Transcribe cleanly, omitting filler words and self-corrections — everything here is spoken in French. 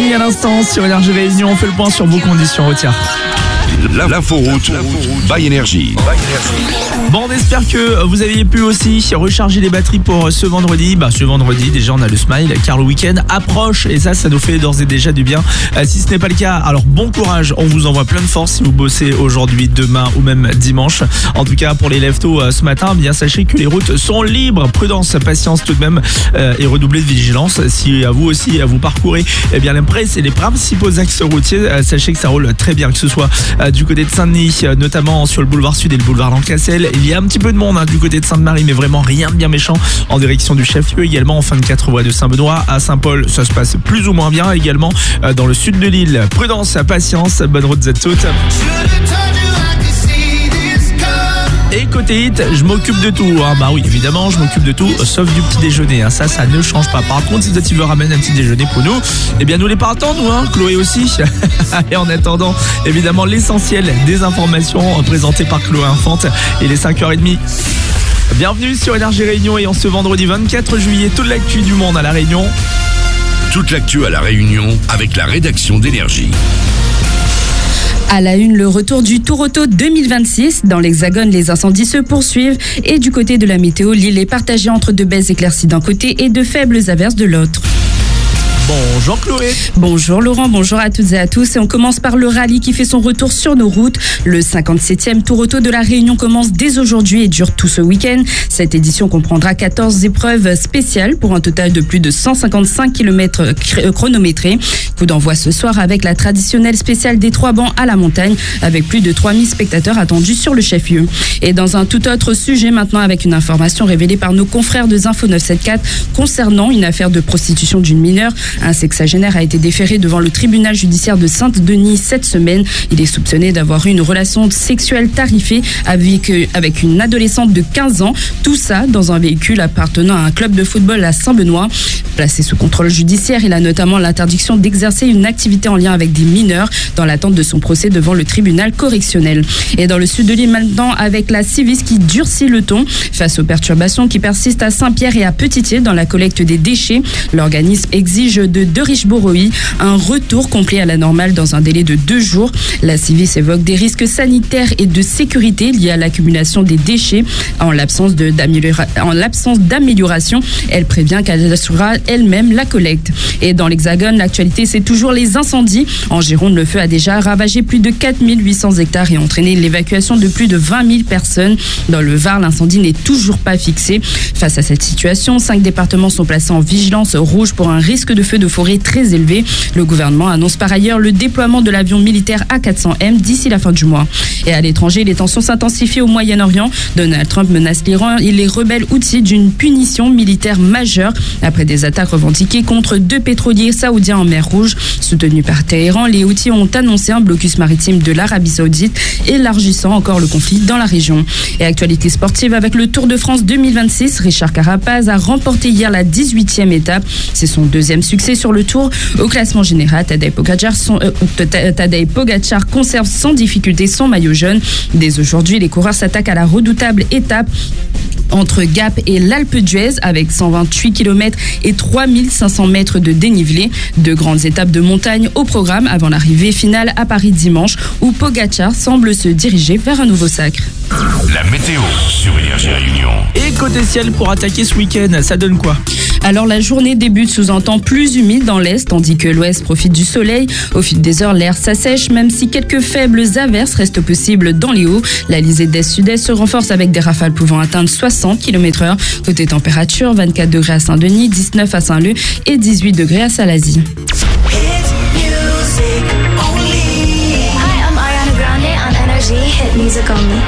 à l'instant sur Énergie Réunion. On fait le point sur vos conditions routières. L'inforoute by Énergie. Bon, on espère que vous aviez pu aussi recharger les batteries pour ce vendredi. Ce vendredi, déjà, on a le smile car le week-end approche et ça nous fait d'ores et déjà du bien. Si ce n'est pas le cas, alors bon courage. On vous envoie plein de force si vous bossez aujourd'hui, demain ou même dimanche. En tout cas, pour les lève-tôt ce matin, bien sachez que les routes sont libres. Prudence, patience tout de même et redoublez de vigilance. Si vous aussi vous parcourez les principaux axes routiers, sachez que ça roule très bien, que ce soit du côté de Saint-Denis, notamment sur le boulevard Sud et le boulevard Lancashire. Il y a un petit peu de monde du côté de Sainte-Marie, mais vraiment rien de bien méchant en direction du chef-lieu. Également en fin de 4 voies de Saint-Benoît à Saint-Paul, ça se passe plus ou moins bien. Également dans le sud de l'île. Prudence, patience, bonne route à toutes. Et côté hit, je m'occupe de tout. Oui, évidemment, je m'occupe de tout, sauf du petit déjeuner. Ça ne change pas. Par contre, si tu veux ramener un petit déjeuner pour nous, nous les partons, nous, Chloé aussi. Et en attendant, évidemment, l'essentiel des informations présentées par Chloé Infante. Il est 5h30. Bienvenue sur Énergie Réunion et en ce vendredi 24 juillet, toute l'actu du monde à La Réunion. Toute l'actu à La Réunion avec la rédaction d'Énergie. À la une, le retour du Tour Auto 2026. Dans l'Hexagone, les incendies se poursuivent. Et du côté de la météo, l'île est partagée entre de belles éclaircies d'un côté et de faibles averses de l'autre. Bonjour Chloé. Bonjour Laurent, bonjour à toutes et à tous. Et on commence par le rallye qui fait son retour sur nos routes. Le 57e Tour Auto de la Réunion commence dès aujourd'hui et dure tout ce week-end. Cette édition comprendra 14 épreuves spéciales pour un total de plus de 155 km chronométrés. Coup d'envoi ce soir avec la traditionnelle spéciale des 3 bancs à la montagne avec plus de 3000 spectateurs attendus sur le chef-lieu. Et dans un tout autre sujet maintenant avec une information révélée par nos confrères de Zinfo 974 concernant une affaire de prostitution d'une mineure. Un sexagénaire a été déféré devant le tribunal judiciaire de Saint-Denis cette semaine. Il est soupçonné d'avoir eu une relation sexuelle tarifée avec une adolescente de 15 ans. Tout ça dans un véhicule appartenant à un club de football à Saint-Benoît. Placé sous contrôle judiciaire, il a notamment l'interdiction d'exercer une activité en lien avec des mineurs dans l'attente de son procès devant le tribunal correctionnel. Et dans le sud de l'île maintenant, avec la Civis qui durcit le ton face aux perturbations qui persistent à Saint-Pierre et à Petitier dans la collecte des déchets, l'organisme exige de Richborough un retour complet à la normale dans un délai de 2 jours. La Civis évoque des risques sanitaires et de sécurité liés à l'accumulation des déchets. En l'absence d'amélioration, elle prévient qu'elle assurera elle-même la collecte. Et dans l'Hexagone, l'actualité, c'est toujours les incendies. En Gironde, le feu a déjà ravagé plus de 4800 hectares et entraîné l'évacuation de plus de 20 000 personnes. Dans le Var, l'incendie n'est toujours pas fixé. Face à cette situation, 5 départements sont placés en vigilance rouge pour un risque de feu de forêt très élevé. Le gouvernement annonce par ailleurs le déploiement de l'avion militaire A400M d'ici la fin du mois. Et à l'étranger, les tensions s'intensifient au Moyen-Orient. Donald Trump menace l'Iran et les rebelles houthis d'une punition militaire majeure après des attaques revendiquées contre 2 pétroliers saoudiens en mer Rouge. Soutenus par Téhéran, les Houthis ont annoncé un blocus maritime de l'Arabie Saoudite, élargissant encore le conflit dans la région. Et actualité sportive avec le Tour de France 2026, Richard Carapaz a remporté hier la 18e étape. C'est son 2e succès sur le Tour. Au classement général, Tadej Pogačar conserve sans difficulté son maillot jaune. Dès aujourd'hui, les coureurs s'attaquent à la redoutable étape entre Gap et l'Alpe d'Huez avec 128 km et 3500 mètres de dénivelé. 2 grandes étapes de montagne au programme avant l'arrivée finale à Paris dimanche où Pogačar semble se diriger vers un nouveau sacre. La météo sur Énergie Réunion. Et côté ciel pour attaquer ce week-end, ça donne quoi ? Alors la journée débute sous un temps plus humide dans l'est, tandis que l'ouest profite du soleil. Au fil des heures, l'air s'assèche, même si quelques faibles averses restent possibles dans les hauts. La lisée d'est-sud-est se renforce avec des rafales pouvant atteindre 60 km/h. Côté température, 24 degrés à Saint-Denis, 19 à Saint-Leu et 18 degrés à Salazie.